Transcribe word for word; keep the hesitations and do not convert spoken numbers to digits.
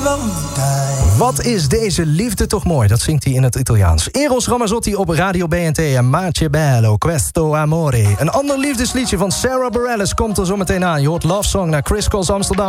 Wat is deze liefde toch mooi, dat zingt hij in het Italiaans. Eros Ramazzotti op Radio B N T en Ma che bello questo amore. Een ander liefdesliedje van Sarah Bareilles komt er zo meteen aan. Je hoort Love Song naar Chris Cross Amsterdam.